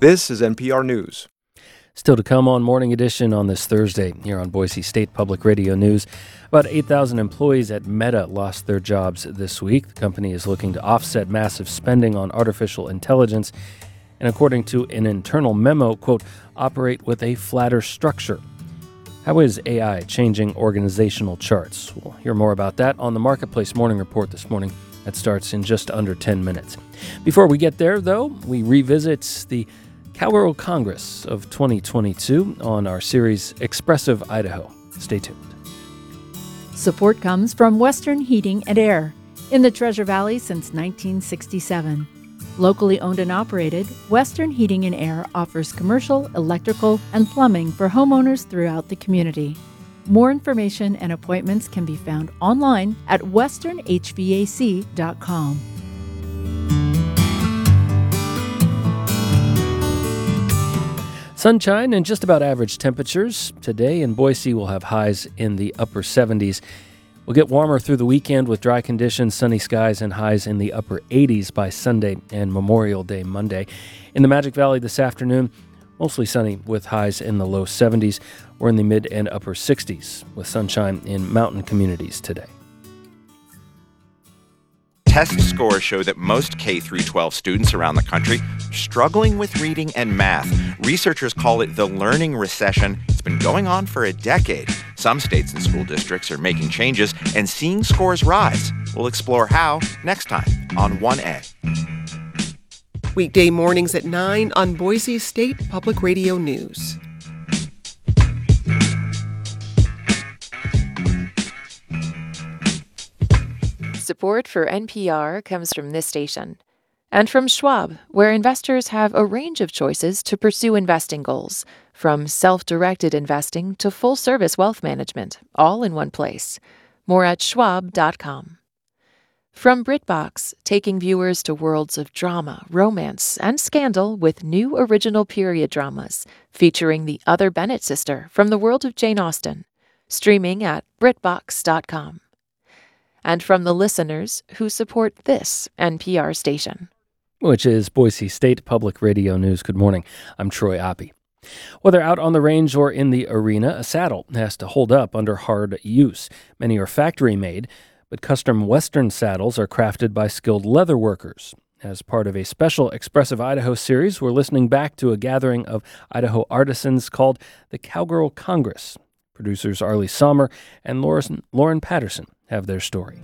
This is NPR News. Still to come on Morning Edition on this Thursday here on Boise State Public Radio News. About 8,000 employees at Meta lost their jobs this week. The company is looking to offset massive spending on artificial intelligence and, according to an internal memo, quote, operate with a flatter structure. How is AI changing organizational charts? We'll hear more about that on the Marketplace Morning Report this morning. That starts in just under 10 minutes. Before we get there, though, we revisit the Cowgirl Congress of 2022 on our series Expressive Idaho. Stay tuned. Support comes from Western Heating and Air in the Treasure Valley since 1967. Locally owned and operated, Western Heating and Air offers commercial, electrical, and plumbing for homeowners throughout the community. More information and appointments can be found online at westernhvac.com. Sunshine and just about average temperatures. Today in Boise, we'll have highs in the upper 70s. We'll get warmer through the weekend with dry conditions, sunny skies, and highs in the upper 80s by Sunday and Memorial Day Monday. In the Magic Valley this afternoon, mostly sunny with highs in the low 70s. We're in the mid and upper 60s with sunshine in mountain communities today. Test scores show that most K-12 students around the country are struggling with reading and math. Researchers call it the learning recession. It's been going on for a decade. Some states and school districts are making changes and seeing scores rise. We'll explore how next time on 1A. Weekday mornings at 9 on Boise State Public Radio News. Support for NPR comes from this station and from Schwab, where investors have a range of choices to pursue investing goals, from self-directed investing to full-service wealth management, all in one place. More at schwab.com. From BritBox, taking viewers to worlds of drama, romance, and scandal with new original period dramas featuring the other Bennett sister from the world of Jane Austen. Streaming at BritBox.com. And from the listeners who support this NPR station, which is Boise State Public Radio News. Good morning. I'm Troy Oppie. Whether out on the range or in the arena, a saddle has to hold up under hard use. Many are factory-made, but custom Western saddles are crafted by skilled leather workers. As part of a special Expressive Idaho series, we're listening back to a gathering of Idaho artisans called the Cowgirl Congress. Producers Arlie Sommer and Lauren Patterson have their story.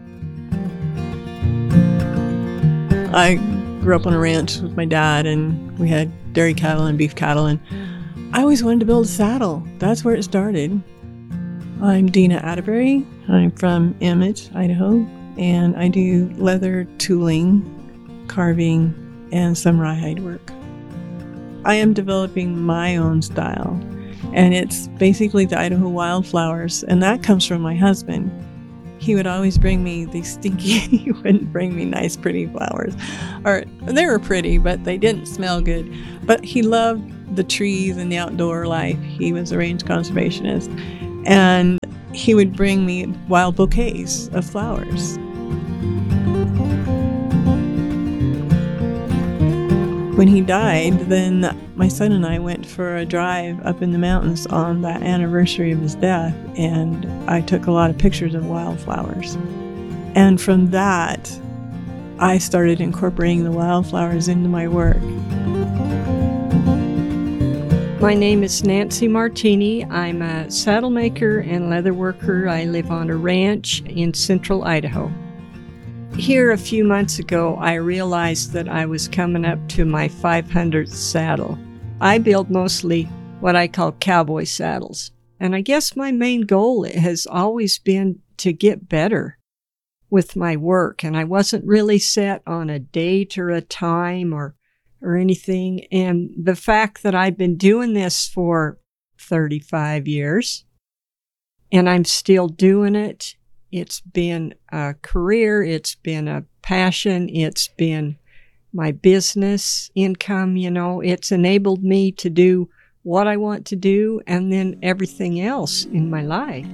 I grew up on a ranch with my dad, and we had dairy cattle and beef cattle, and I always wanted to build a saddle. That's where it started. I'm Dina Atterbury. I'm from Emmett, Idaho, and I do leather tooling, carving, and some rawhide work. I am developing my own style, and it's basically the Idaho wildflowers, and that comes from my husband. He would always bring me these stinky, he wouldn't bring me nice, pretty flowers. Or they were pretty, but they didn't smell good. But he loved the trees and the outdoor life. He was a range conservationist. And he would bring me wild bouquets of flowers. When he died, then my son and I went for a drive up in the mountains on the anniversary of his death, and I took a lot of pictures of wildflowers. And from that, I started incorporating the wildflowers into my work. My name is Nancy Martini. I'm a saddle maker and leather worker. I live on a ranch in central Idaho. Here a few months ago, I realized that I was coming up to my 500th saddle. I build mostly what I call cowboy saddles. And I guess my main goal has always been to get better with my work. And I wasn't really set on a date or a time or anything. And the fact that I've been doing this for 35 years and I'm still doing it, it's been a career, it's been a passion, it's been my business income, it's enabled me to do what I want to do and then everything else in my life.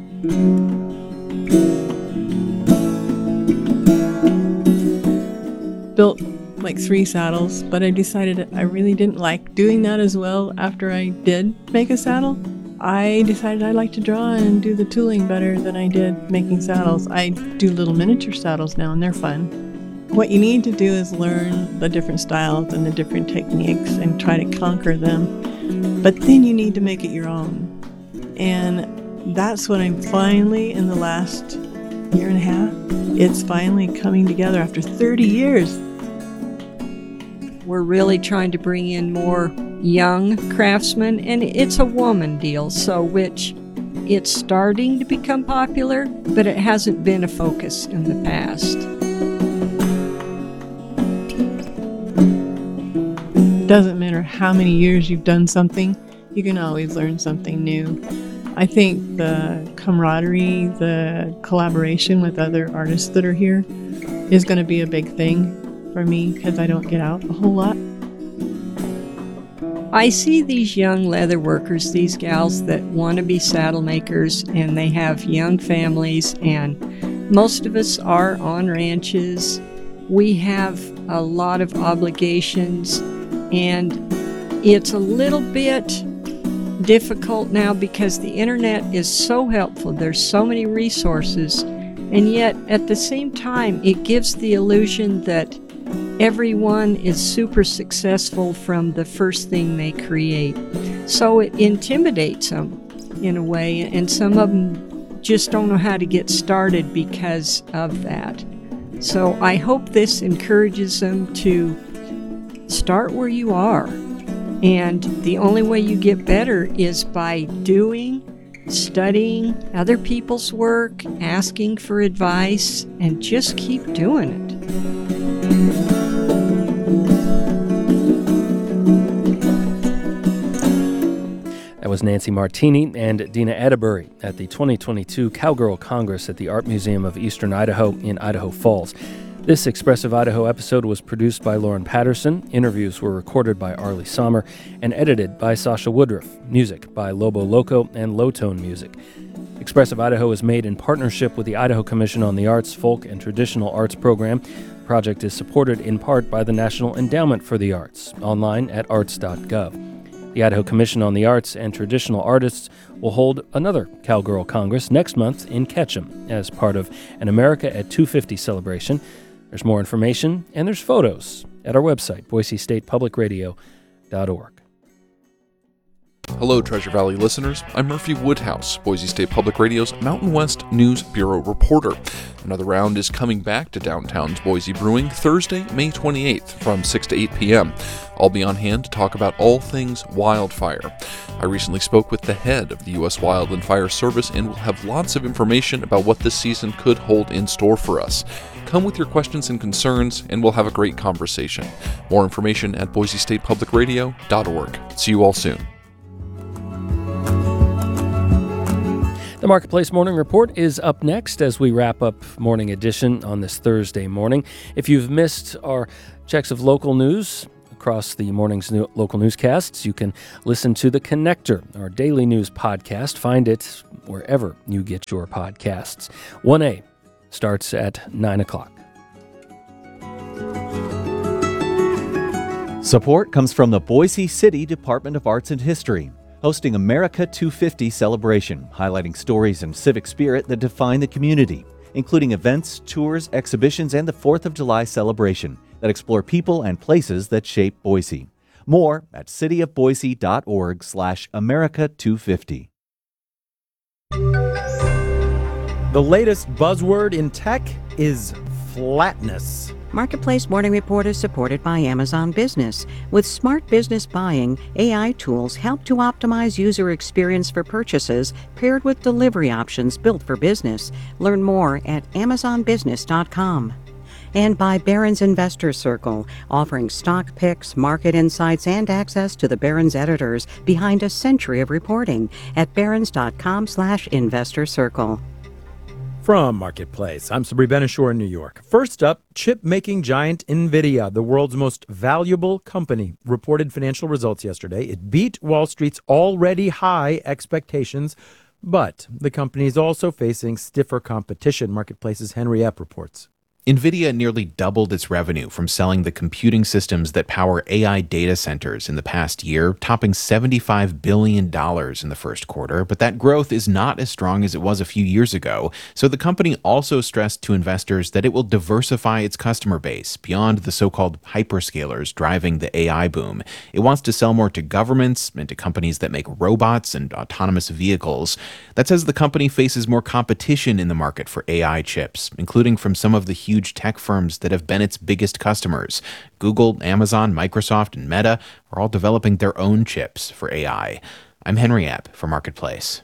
Built like 3 saddles, but I decided I really didn't like doing that as well after I did make a saddle. I decided I'd like to draw and do the tooling better than I did making saddles. I do little miniature saddles now, and they're fun. What you need to do is learn the different styles and the different techniques and try to conquer them. But then you need to make it your own. And that's what I'm finally, in the last year and a half, it's finally coming together after 30 years. We're really trying to bring in more young craftsmen, and it's a woman deal, so which it's starting to become popular, but it hasn't been a focus in the past. Doesn't matter how many years you've done something, you can always learn something new. I think the camaraderie, the collaboration with other artists that are here is going to be a big thing for me because I don't get out a whole lot. I see these young leather workers, these gals that want to be saddle makers, and they have young families, and most of us are on ranches. We have a lot of obligations, and it's a little bit difficult now because the internet is so helpful. There's so many resources, and yet at the same time, it gives the illusion that everyone is super successful from the first thing they create. So it intimidates them in a way, and some of them just don't know how to get started because of that. So I hope this encourages them to start where you are. And the only way you get better is by doing, studying other people's work, asking for advice, and just keep doing it. That was Nancy Martini and Dina Atterbury at the 2022 Cowgirl Congress at the Art Museum of Eastern Idaho in Idaho Falls. This Expressive Idaho episode was produced by Lauren Patterson. Interviews were recorded by Arlie Sommer and edited by Sasha Woodruff. Music by Lobo Loco and Low Tone Music. Expressive Idaho is made in partnership with the Idaho Commission on the Arts, Folk, and Traditional Arts Program. The project is supported in part by the National Endowment for the Arts, online at arts.gov. The Idaho Commission on the Arts and Traditional Artists will hold another Cowgirl Congress next month in Ketchum as part of an America at 250 celebration. There's more information and there's photos at our website, boisestatepublicradio.org. Hello, Treasure Valley listeners. I'm Murphy Woodhouse, Boise State Public Radio's Mountain West News Bureau reporter. Another round is coming back to downtown's Boise Brewing Thursday, May 28th from 6 to 8 p.m. I'll be on hand to talk about all things wildfire. I recently spoke with the head of the U.S. Wild and Fire Service and will have lots of information about what this season could hold in store for us. Come with your questions and concerns, and we'll have a great conversation. More information at boisestatepublicradio.org. See you all soon. The Marketplace Morning Report is up next as we wrap up Morning Edition on this Thursday morning. If you've missed our checks of local news across the morning's local newscasts, you can listen to The Connector, our daily news podcast. Find it wherever you get your podcasts. 1A starts at 9 o'clock. Support comes from the Boise City Department of Arts and History, hosting America 250 celebration, highlighting stories and civic spirit that define the community, including events, tours, exhibitions, and the 4th of July celebration that explore people and places that shape Boise. More at cityofboise.org/America250. The latest buzzword in tech is flatness. Marketplace Morning Report is supported by Amazon Business. With smart business buying, AI tools help to optimize user experience for purchases paired with delivery options built for business. Learn more at amazonbusiness.com. And by Barron's Investor Circle, offering stock picks, market insights, and access to the Barron's editors behind a century of reporting at barrons.com/investor circle. From Marketplace, I'm Sabri Benishore in New York. First up, chip-making giant NVIDIA, the world's most valuable company, reported financial results yesterday. It beat Wall Street's already high expectations, but the company is also facing stiffer competition. Marketplace's Henry Epp reports. NVIDIA nearly doubled its revenue from selling the computing systems that power AI data centers in the past year, topping $75 billion in the first quarter. But that growth is not as strong as it was a few years ago. So the company also stressed to investors that it will diversify its customer base beyond the so-called hyperscalers driving the AI boom. It wants to sell more to governments and to companies that make robots and autonomous vehicles. That says the company faces more competition in the market for AI chips, including from some of the huge tech firms that have been its biggest customers. Google, Amazon, Microsoft, and Meta are all developing their own chips for AI. I'm Henry Epp for Marketplace.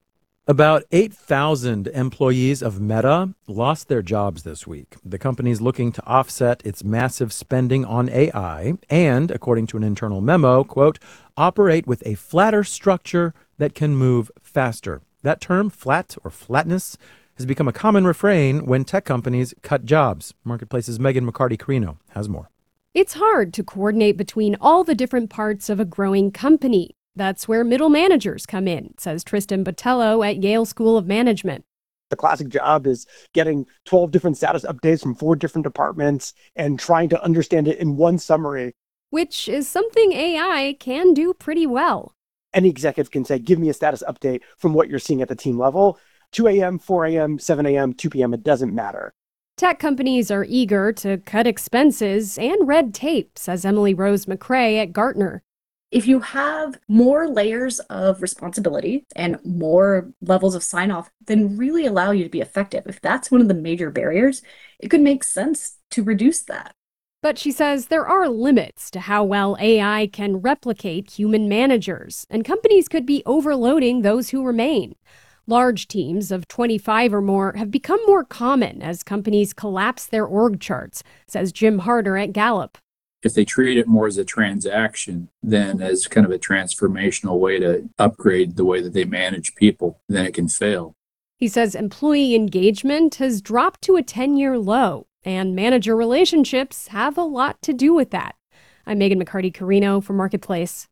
About 8,000 employees of Meta lost their jobs this week. The company is looking to offset its massive spending on AI and, according to an internal memo, quote, operate with a flatter structure that can move faster. That term, flat or flatness, has become a common refrain when tech companies cut jobs. Marketplace's Megan McCarty-Carino has more. It's hard to coordinate between all the different parts of a growing company. That's where middle managers come in, says Tristan Botello at Yale School of Management. The classic job is getting 12 different status updates from 4 different departments and trying to understand it in one summary. Which is something AI can do pretty well. Any executive can say, give me a status update from what you're seeing at the team level. 2 a.m., 4 a.m., 7 a.m., 2 p.m., it doesn't matter. Tech companies are eager to cut expenses and red tape, says Emily Rose McCrae at Gartner. If you have more layers of responsibility and more levels of sign-off, then really allow you to be effective. If that's one of the major barriers, it could make sense to reduce that. But she says there are limits to how well AI can replicate human managers, and companies could be overloading those who remain. Large teams of 25 or more have become more common as companies collapse their org charts, says Jim Harder at Gallup. If they treat it more as a transaction than as kind of a transformational way to upgrade the way that they manage people, then it can fail. He says employee engagement has dropped to a 10-year low, and manager relationships have a lot to do with that. I'm Megan McCarty-Carino for Marketplace.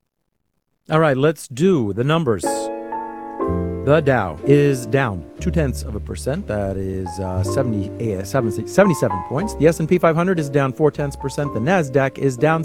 All right, let's do the numbers. The Dow is down 0.2%. That is 77 points. The S&P 500 is down 0.4%. The Nasdaq is down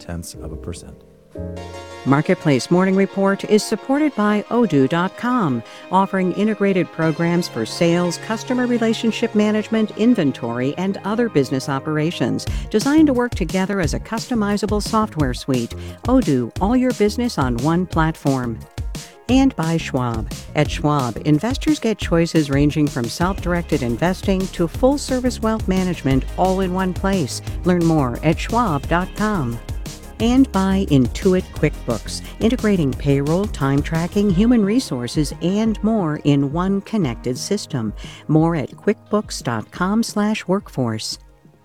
0.7%. Marketplace Morning Report is supported by Odoo.com, offering integrated programs for sales, customer relationship management, inventory, and other business operations, designed to work together as a customizable software suite. Odoo, all your business on one platform. And by Schwab. At Schwab, investors get choices ranging from self-directed investing to full-service wealth management all in one place. Learn more at schwab.com. And by Intuit QuickBooks, integrating payroll, time tracking, human resources, and more in one connected system. More at quickbooks.com/workforce.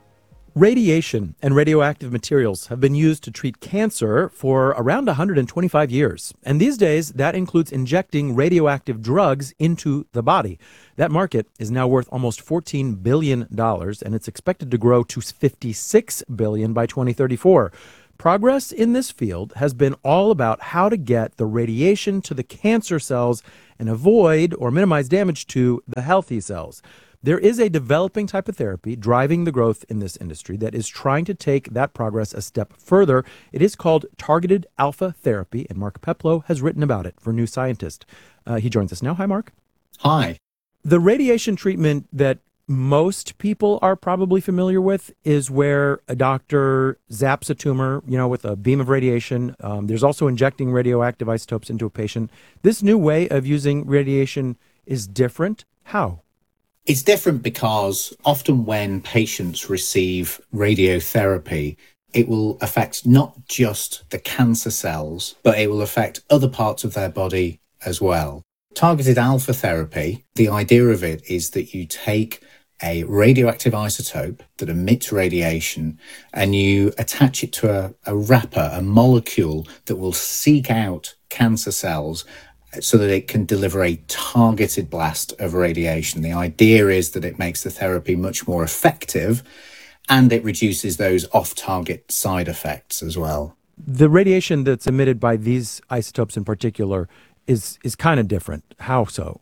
Radiation and radioactive materials have been used to treat cancer for around 125 years. And these days, that includes injecting radioactive drugs into the body. That market is now worth almost $14 billion, and it's expected to grow to $56 billion by 2034. Progress in this field has been all about how to get the radiation to the cancer cells and avoid or minimize damage to the healthy cells. There is a developing type of therapy driving the growth in this industry that is trying to take that progress a step further. It is called targeted alpha therapy, and Mark Peplow has written about it for New Scientist. He joins us now. Hi, Mark. Hi. The radiation treatment that most people are probably familiar with is where a doctor zaps a tumor, with a beam of radiation. There's also injecting radioactive isotopes into a patient. This new way of using radiation is different. How? It's different because often when patients receive radiotherapy, it will affect not just the cancer cells, but it will affect other parts of their body as well. Targeted alpha therapy, the idea of it is that you take a radioactive isotope that emits radiation and you attach it to a wrapper, a molecule that will seek out cancer cells so that it can deliver a targeted blast of radiation. The idea is that it makes the therapy much more effective and it reduces those off-target side effects as well. The radiation that's emitted by these isotopes in particular is kind of different. How so?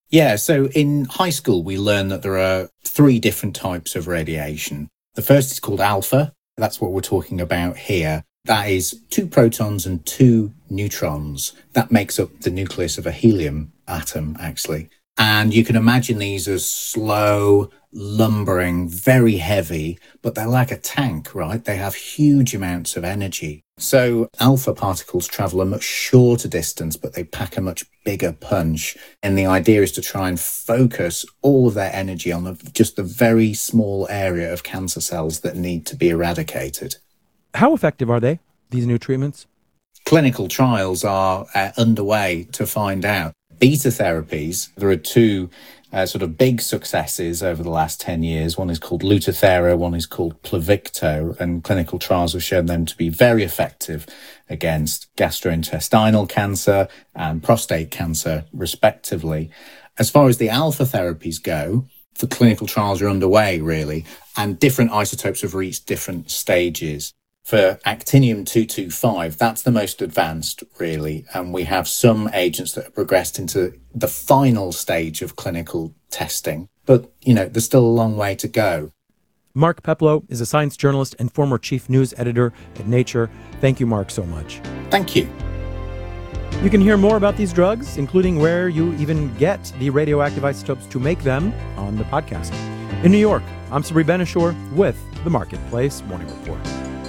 Yeah, so in high school, we learn that there are 3 different types of radiation. The first is called alpha. That's what we're talking about here. That is 2 protons and 2 neutrons. That makes up the nucleus of a helium atom, actually. And you can imagine these as slow, lumbering, very heavy, but they're like a tank, right? They have huge amounts of energy. So alpha particles travel a much shorter distance, but they pack a much bigger punch. And the idea is to try and focus all of their energy on just the very small area of cancer cells that need to be eradicated. How effective are they, these new treatments? Clinical trials are underway to find out. Beta therapies, there are 2 sort of big successes over the last 10 years. One is called Lutathera, one is called Pluvicto, and clinical trials have shown them to be very effective against gastrointestinal cancer and prostate cancer, respectively. As far as the alpha therapies go, the clinical trials are underway, really, and different isotopes have reached different stages. For actinium-225, that's the most advanced, really, and we have some agents that have progressed into the final stage of clinical testing. But, there's still a long way to go. Mark Peplow is a science journalist and former chief news editor at Nature. Thank you, Mark, so much. Thank you. You can hear more about these drugs, including where you even get the radioactive isotopes to make them, on the podcast. In New York, I'm Sabri Benishore with the Marketplace Morning Report.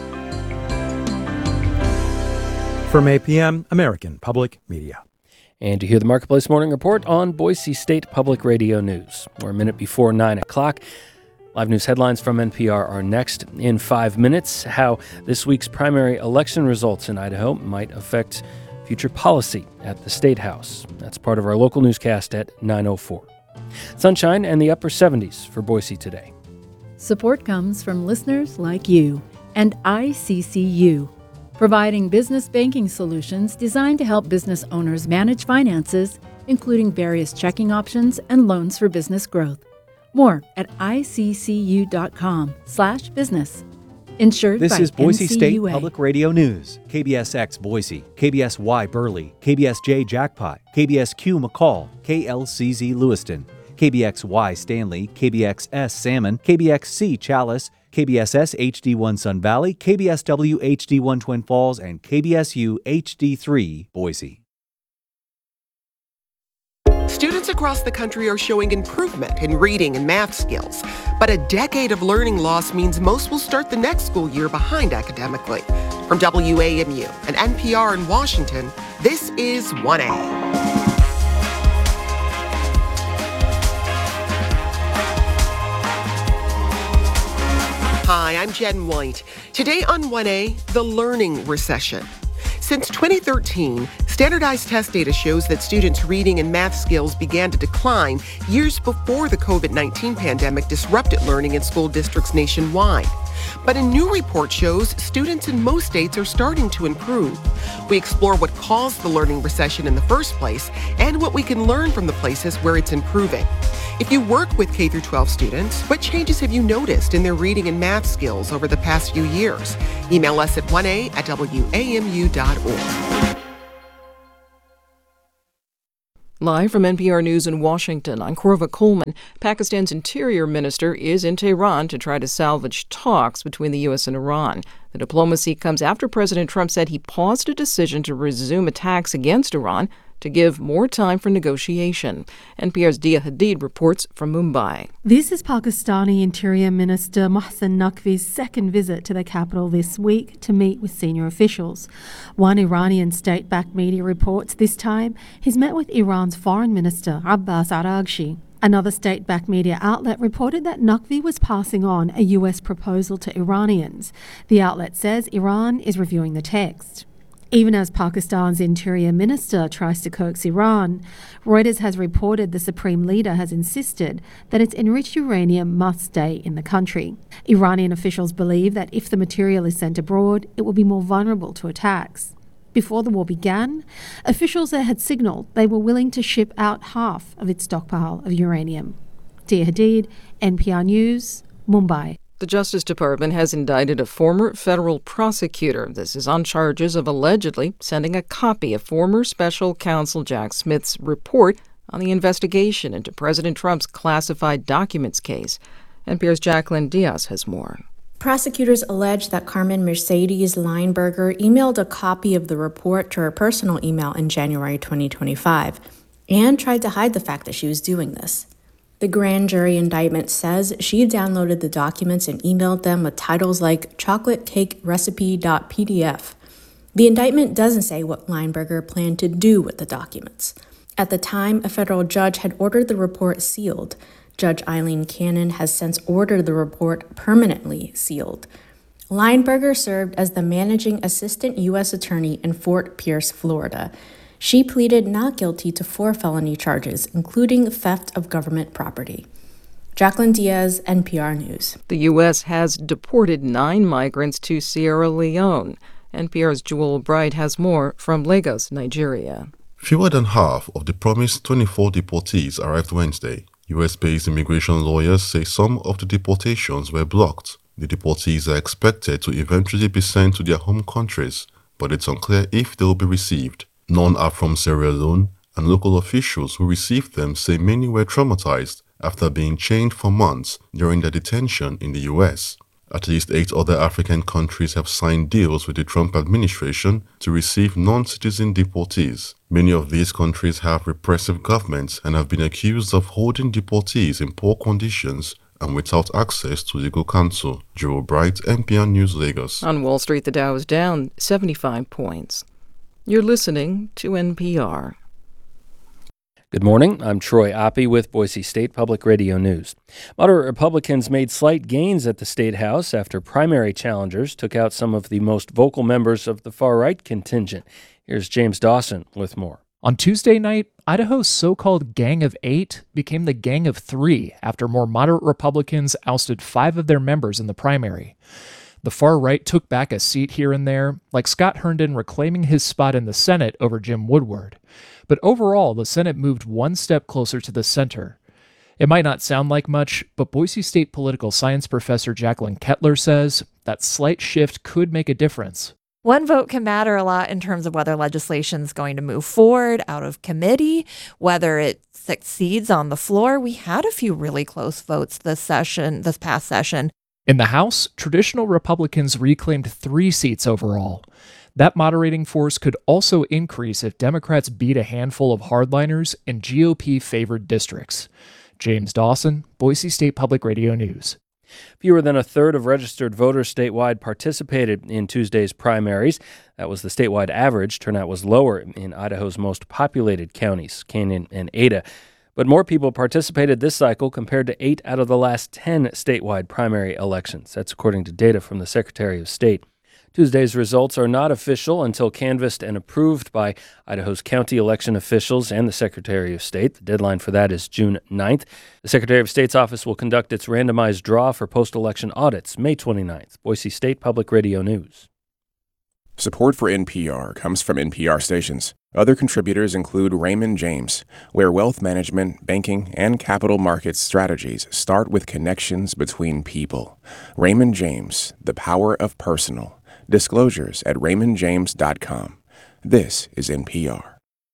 From APM, American Public Media. And to hear the Marketplace Morning Report on Boise State Public Radio News. We're a minute before 9 o'clock. Live news headlines from NPR are next. In 5 minutes, how this week's primary election results in Idaho might affect future policy at the State House. That's part of our local newscast at 9:04. Sunshine and the upper 70s for Boise today. Support comes from listeners like you and ICCU, providing business banking solutions designed to help business owners manage finances, including various checking options and loans for business growth. More at iccu.com/business. Insured This by is Boise State NCUA. Public Radio News. KBSX Boise, KBSY Burley, KBSJ Jackpot, KBSQ McCall, KLCZ Lewiston, KBXY Stanley, KBXS Salmon, KBXC Chalice, KBSS HD1 Sun Valley, KBSW HD1 Twin Falls, and KBSU HD3 Boise. Students across the country are showing improvement in reading and math skills, but a decade of learning loss means most will start the next school year behind academically. From WAMU and NPR in Washington, this is 1A. Hi, I'm Jen White. Today on 1A, the learning recession. Since 2013, standardized test data shows that students' reading and math skills began to decline years before the COVID-19 pandemic disrupted learning in school districts nationwide. But a new report shows students in most states are starting to improve. We explore what caused the learning recession in the first place and what we can learn from the places where it's improving. If you work with K-12 students, what changes have you noticed in their reading and math skills over the past few years? Email us at 1a@wamu.org. Live from NPR News in Washington, I'm Korva Coleman. Pakistan's interior minister is in Tehran to try to salvage talks between the U.S. and Iran. The diplomacy comes after President Trump said he paused a decision to resume attacks against Iran to give more time for negotiation. NPR's Dia Hadid reports from Mumbai. This is Pakistani Interior Minister Mohsen Naqvi's second visit to the capital this week to meet with senior officials. One Iranian state-backed media reports this time he's met with Iran's Foreign Minister Abbas Araghchi. Another state-backed media outlet reported that Naqvi was passing on a U.S. proposal to Iranians. The outlet says Iran is reviewing the text. Even as Pakistan's interior minister tries to coax Iran, Reuters has reported the supreme leader has insisted that its enriched uranium must stay in the country. Iranian officials believe that if the material is sent abroad, it will be more vulnerable to attacks. Before the war began, officials there had signaled they were willing to ship out half of its stockpile of uranium. Dia Hadid, NPR News, Mumbai. The Justice Department has indicted a former federal prosecutor. This is on charges of allegedly sending a copy of former special counsel Jack Smith's report on the investigation into President Trump's classified documents case. NPR's Jacqueline Diaz has more. Prosecutors allege that Carmen Mercedes Lineberger emailed a copy of the report to her personal email in January 2025 and tried to hide the fact that she was doing this. The grand jury indictment says she downloaded the documents and emailed them with titles like chocolatecakerecipe.pdf. The indictment doesn't say what Lineberger planned to do with the documents. At the time, a federal judge had ordered the report sealed. Judge Eileen Cannon has since ordered the report permanently sealed. Lineberger served as the managing assistant U.S. attorney in Fort Pierce, Florida. She pleaded not guilty to 4 felony charges, including theft of government property. Jacqueline Diaz, NPR News. The U.S. has deported 9 migrants to Sierra Leone. NPR's Joel Bright has more from Lagos, Nigeria. Fewer than half of the promised 24 deportees arrived Wednesday. U.S.-based immigration lawyers say some of the deportations were blocked. The deportees are expected to eventually be sent to their home countries, but it's unclear if they will be received. None are from Sierra Leone, and local officials who received them say many were traumatized after being chained for months during their detention in the U.S. At least 8 other African countries have signed deals with the Trump administration to receive non-citizen deportees. Many of these countries have repressive governments and have been accused of holding deportees in poor conditions and without access to legal counsel. Joe Bright, NPR News, Lagos. On Wall Street, the Dow is down 75 points. You're listening to NPR. Good morning. I'm Troy Oppie with Boise State Public Radio News. Moderate Republicans made slight gains at the State House after primary challengers took out some of the most vocal members of the far-right contingent. Here's James Dawson with more. On Tuesday night, Idaho's so-called Gang of 8 became the Gang of 3 after more moderate Republicans ousted 5 of their members in the primary. The far right took back a seat here and there, like Scott Herndon reclaiming his spot in the Senate over Jim Woodward. But overall, the Senate moved one step closer to the center. It might not sound like much, but Boise State political science professor Jacqueline Kettler says that slight shift could make a difference. One vote can matter a lot in terms of whether legislation is going to move forward out of committee, whether it succeeds on the floor. We had a few really close votes this past session. In the House, traditional Republicans reclaimed 3 seats overall. That moderating force could also increase if Democrats beat a handful of hardliners in GOP-favored districts. James Dawson, Boise State Public Radio News. Fewer than a third of registered voters statewide participated in Tuesday's primaries. That was the statewide average. Turnout was lower in Idaho's most populated counties, Canyon and Ada. But more people participated this cycle compared to 8 out of the last 10 statewide primary elections. That's according to data from the Secretary of State. Tuesday's results are not official until canvassed and approved by Idaho's county election officials and the Secretary of State. The deadline for that is June 9th. The Secretary of State's office will conduct its randomized draw for post-election audits May 29th. Boise State Public Radio News. Support for NPR comes from NPR stations. Other contributors include Raymond James, where wealth management, banking, and capital markets strategies start with connections between people. Raymond James, the power of personal. Disclosures at raymondjames.com. This is NPR.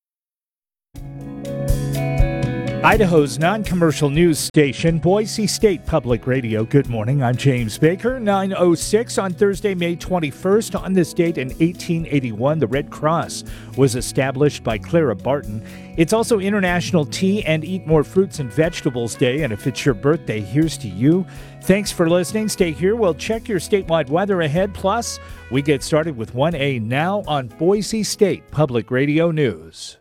Idaho's non-commercial news station, Boise State Public Radio. Good morning, I'm James Baker. 9:06 on Thursday, May 21st. On this date in 1881, the Red Cross was established by Clara Barton. It's also International Tea and Eat More Fruits and Vegetables Day, and if it's your birthday, here's to you. Thanks for listening. Stay here. We'll check your statewide weather ahead. Plus, we get started with 1A now on Boise State Public Radio News.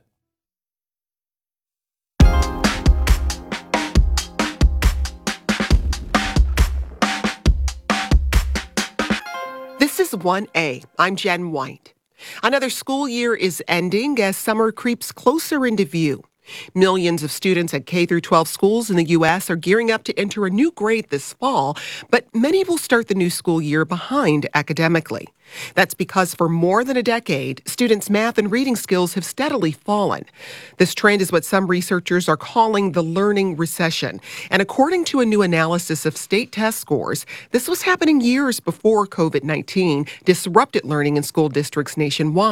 This is 1A. I'm Jen White. Another school year is ending as summer creeps closer into view. Millions of students at K-12 schools in the U.S. are gearing up to enter a new grade this fall, but many will start the new school year behind academically. That's because for more than a decade, students' math and reading skills have steadily fallen. This trend is what some researchers are calling the learning recession. And according to a new analysis of state test scores, this was happening years before COVID-19 disrupted learning in school districts nationwide.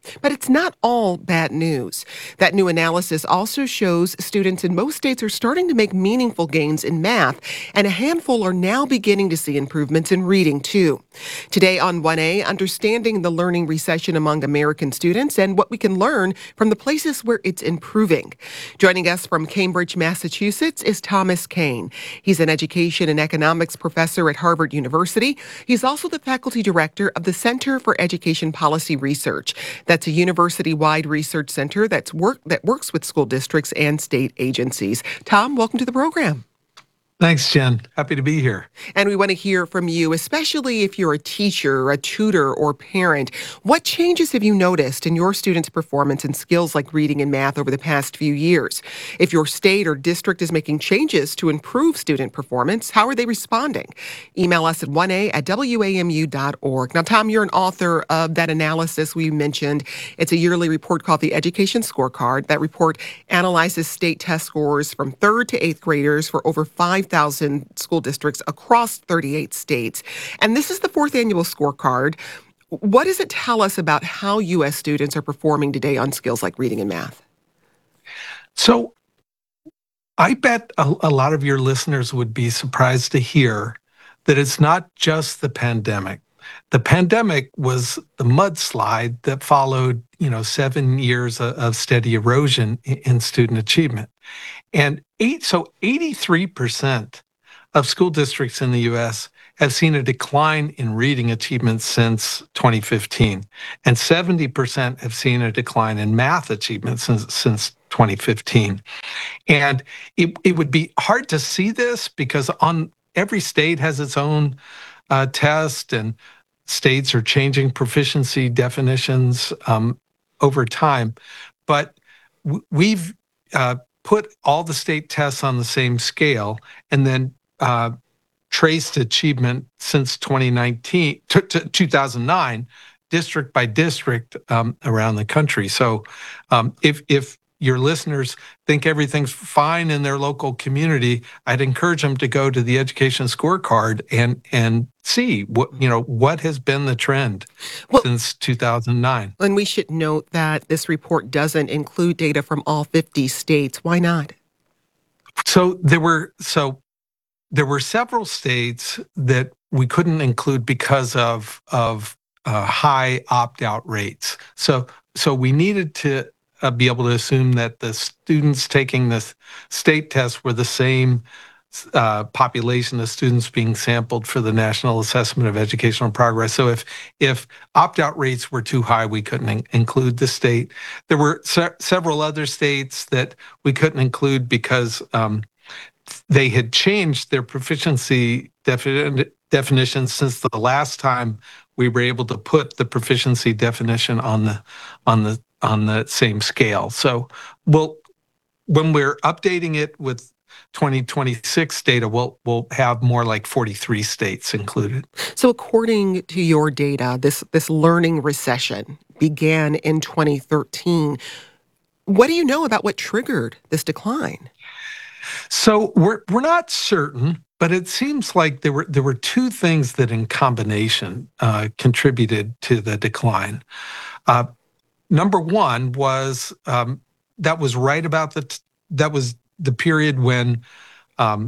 But it's not all bad news. That new analysis also shows students in most states are starting to make meaningful gains in math, and a handful are now beginning to see improvements in reading, too. Today on 1A, understanding the learning recession among American students and what we can learn from the places where it's improving. Joining us from Cambridge, Massachusetts is Thomas Kean. He's an education and economics professor at Harvard University. He's also the faculty director of the Center for Education Policy Research. That's a university-wide research center that works with school districts and state agencies. Tom, welcome to the program. Thanks, Jen. Happy to be here. And we want to hear from you, especially if you're a teacher, a tutor, or parent. What changes have you noticed in your students' performance in skills like reading and math over the past few years? If your state or district is making changes to improve student performance, how are they responding? Email us at 1a@wamu.org. Now, Tom, you're an author of that analysis we mentioned. It's a yearly report called the Education Scorecard. That report analyzes state test scores from 3rd to 8th graders for over 5,000 school districts across 38 states. And this is the 4th annual scorecard. What does it tell us about how U.S. students are performing today on skills like reading and math? So I bet a lot of your listeners would be surprised to hear that it's not just the pandemic. The pandemic was the mudslide that followed, 7 years of steady erosion in student achievement. And 83% of school districts in the U.S. have seen a decline in reading achievement since 2015, and 70% have seen a decline in math achievement since 2015. And it would be hard to see this because every state has its own test, and states are changing proficiency definitions over time. But we've put all the state tests on the same scale and then traced achievement since 2009, district by district around the country. So if your listeners think everything's fine in their local community, I'd encourage them to go to the Education Scorecard and see what has been the trend since 2009. And we should note that this report doesn't include data from all 50 states. Why not? So there were several states that we couldn't include because of high opt-out rates. So we needed to be able to assume that the students taking the state test were the same population of students being sampled for the National Assessment of Educational Progress. So if opt-out rates were too high, we couldn't include the state. There were several other states that we couldn't include because they had changed their proficiency definition since the last time we were able to put the proficiency definition on the same scale. So when we're updating it with 2026 data, we'll have more like 43 states included. So according to your data, this learning recession began in 2013. What do you know about what triggered this decline? So we're not certain, but it seems like there were two things that in combination contributed to the decline. Number one was that was right about that was the period when